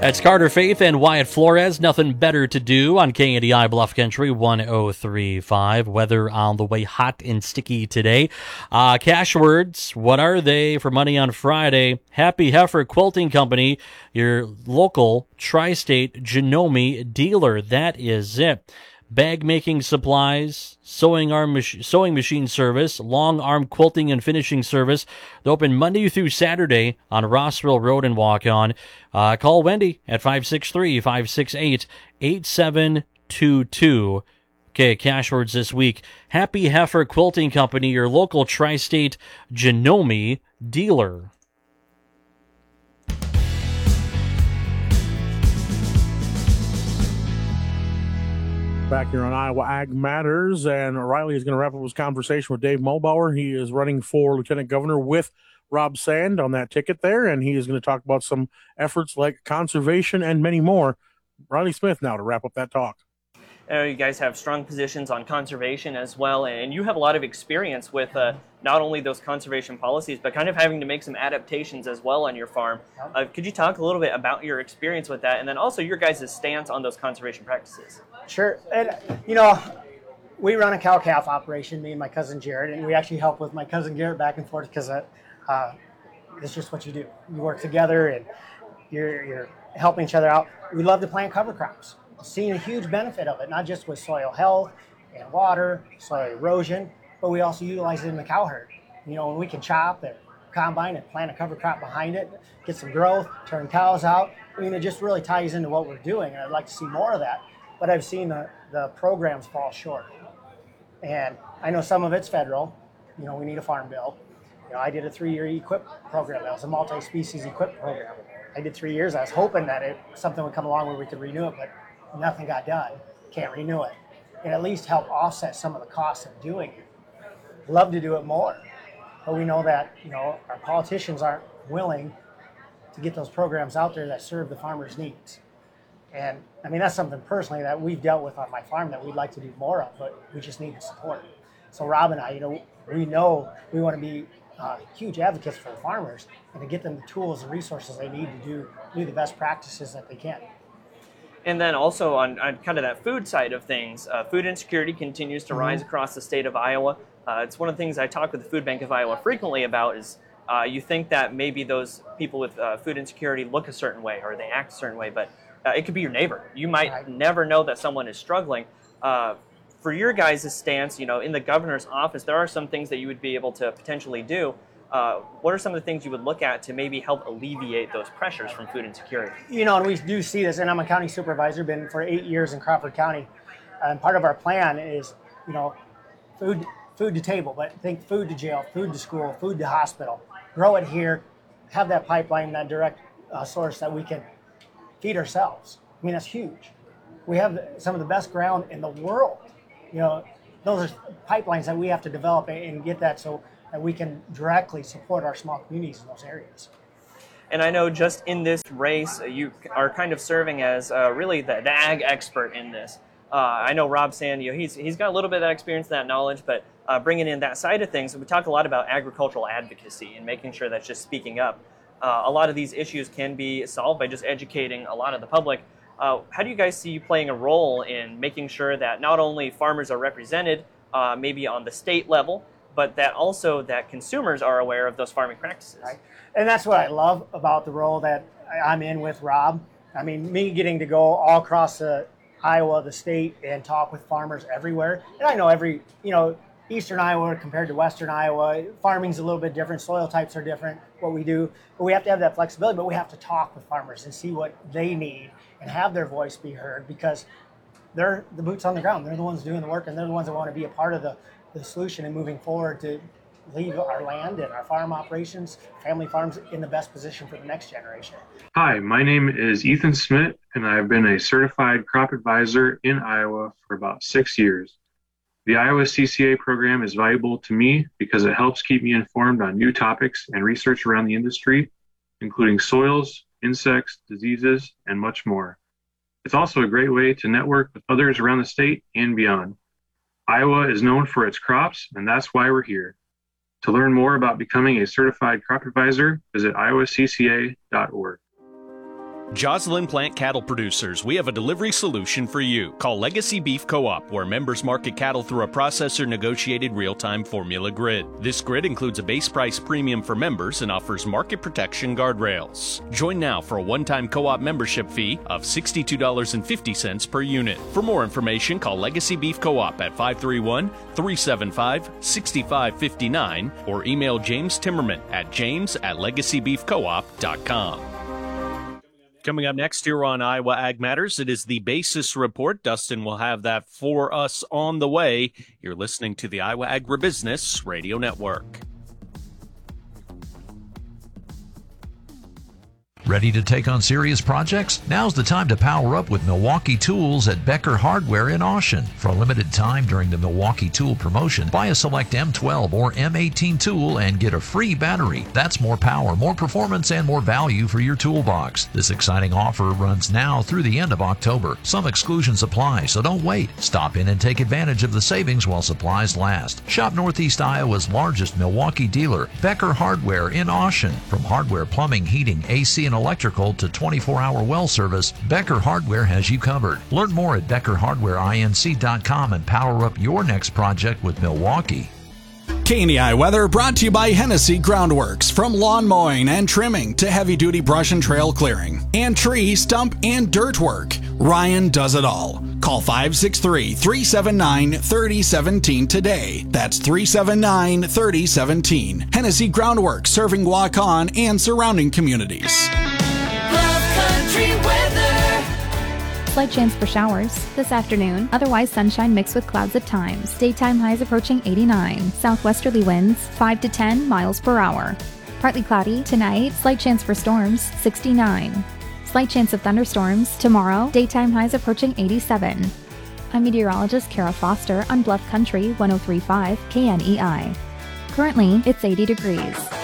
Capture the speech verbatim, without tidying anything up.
That's Carter Faith and Wyatt Flores. Nothing better to do on K N D I Bluff Country one oh three point five. Weather on the way, hot and sticky today. Uh, cash words, what are they for money on Friday? Happy Heifer Quilting Company, your local tri-state Janome dealer. That is it. Bag making supplies, sewing arm mach- sewing machine service, long arm quilting and finishing service. They're open Monday through Saturday on Rossville Road and Walk On. Uh, call Wendy at five six three, five six eight, eight seven two two. Okay, cash words this week. Happy Heifer Quilting Company, your local tri-state Janome dealer. Back here on Iowa Ag Matters, and Riley is going to wrap up his conversation with Dave Mulbauer. He is running for Lieutenant Governor with Rob Sand on that ticket there, and he is going to talk about some efforts like conservation and many more. Riley Smith now to wrap up that talk. Uh, you guys have strong positions on conservation as well, and you have a lot of experience with uh, not only those conservation policies, but kind of having to make some adaptations as well on your farm. Uh, could you talk a little bit about your experience with that, and then also your guys' stance on those conservation practices? Sure. And, you know, we run a cow-calf operation, me and my cousin Jared, and we actually help with my cousin Garrett back and forth because uh, uh, it's just what you do. You work together, and you're, you're helping each other out. We love to plant cover crops. Seeing a huge benefit of it, not just with soil health and water, soil erosion, but we also utilize it in the cow herd. You know, when we can chop and combine and plant a cover crop behind it, get some growth, turn cows out, I mean, it just really ties into what we're doing, and I'd like to see more of that. But I've seen the, the programs fall short. And I know some of it's federal. You know, we need a farm bill. You know, I did a three-year E Q I P program. That was a multi-species E Q I P program. I did three years. I was hoping that it something would come along where we could renew it, but nothing got done. Can't renew it. And at least help offset some of the costs of doing it. Love to do it more. But we know that, you know, our politicians aren't willing to get those programs out there that serve the farmers' needs. And I mean, that's something personally that we've dealt with on my farm that we'd like to do more of, but we just need the support. So Rob and I, you know, we know we want to be uh, huge advocates for the farmers and to get them the tools and resources they need to do, do the best practices that they can. And then also on, on kind of that food side of things, uh, food insecurity continues to mm-hmm. rise across the state of Iowa. Uh, it's one of the things I talk with the Food Bank of Iowa frequently about is uh, you think that maybe those people with uh, food insecurity look a certain way or they act a certain way, but uh, it could be your neighbor. You might right. never know that someone is struggling. Uh, for your guys' stance, you know, in the governor's office, there are some things that you would be able to potentially do. Uh, what are some of the things you would look at to maybe help alleviate those pressures from food insecurity? You know, and we do see this, and I'm a county supervisor, been for eight years in Crawford County, and part of our plan is, you know, food food to table, but think food to jail, food to school, food to hospital. Grow it here, have that pipeline, that direct uh, source that we can feed ourselves. I mean, that's huge. We have some of the best ground in the world. You know, those are pipelines that we have to develop and get that so that we can directly support our small communities in those areas. And I know just in this race, you are kind of serving as uh, really the, the ag expert in this. Uh, I know Rob Sand, you know, he's, he's got a little bit of that experience, that knowledge, but uh, bringing in that side of things, we talk a lot about agricultural advocacy and making sure that's just speaking up. Uh, a lot of these issues can be solved by just educating a lot of the public. Uh, how do you guys see you playing a role in making sure that not only farmers are represented, uh, maybe on the state level, but that also that consumers are aware of those farming practices? Right. And that's what I love about the role that I'm in with Rob. I mean, me getting to go all across the Iowa, the state, and talk with farmers everywhere. And I know every, you know, eastern Iowa compared to western Iowa, farming's a little bit different, soil types are different, what we do, but we have to have that flexibility, but we have to talk with farmers and see what they need and have their voice be heard because they're the boots on the ground. They're the ones doing the work, and they're the ones that want to be a part of the, the solution and moving forward to leave our land and our farm operations, family farms, in the best position for the next generation. Hi, my name is Ethan Smith, and I've been a certified crop advisor in Iowa for about six years. The Iowa C C A program is valuable to me because it helps keep me informed on new topics and research around the industry, including soils, insects, diseases, and much more. It's also a great way to network with others around the state and beyond. Iowa is known for its crops, and that's why we're here. To learn more about becoming a certified crop advisor, visit iowa c c a dot org. Joslyn Plant Cattle Producers, we have a delivery solution for you. Call Legacy Beef Co-op, where members market cattle through a processor-negotiated real-time formula grid. This grid includes a base price premium for members and offers market protection guardrails. Join now for a one-time co-op membership fee of sixty-two dollars and fifty cents per unit. For more information, call Legacy Beef Co-op at five three one, three seven five, six five five nine or email James Timmerman at james at legacy beef co op dot com. Coming up next here on Iowa Ag Matters, it is the Basis Report. Dustin will have that for us on the way. You're listening to the Iowa Agribusiness Radio Network. Ready to take on serious projects? Now's the time to power up with Milwaukee Tools at Becker Hardware in Austin. For a limited time during the Milwaukee Tool promotion, buy a select M twelve or M eighteen tool and get a free battery. That's more power, more performance, and more value for your toolbox. This exciting offer runs now through the end of October. Some exclusions apply, so don't wait. Stop in and take advantage of the savings while supplies last. Shop Northeast Iowa's largest Milwaukee dealer, Becker Hardware in Austin. From hardware, plumbing, heating, A C, and electrical to twenty-four hour well service, Becker Hardware has you covered. Learn more at becker hardware inc dot com and power up your next project with Milwaukee. K N E I weather brought to you by Hennessy Groundworks. From lawn mowing and trimming to heavy-duty brush and trail clearing and tree, stump, and dirt work, Ryan does it all. Call five six three, three seven nine, three oh one seven today. That's three seven nine, three oh one seven. Hennessy Groundworks, serving Waukon and surrounding communities. Bluff Country weather. Slight chance for showers this afternoon. Otherwise, sunshine mixed with clouds at times. Daytime highs approaching eighty-nine. Southwesterly winds five to ten miles per hour. Partly cloudy tonight. Slight chance for storms sixty-nine. Slight chance of thunderstorms tomorrow. Daytime highs approaching eighty-seven. I'm meteorologist Kara Foster on Bluff Country one oh three point five K N E I. Currently, it's eighty degrees.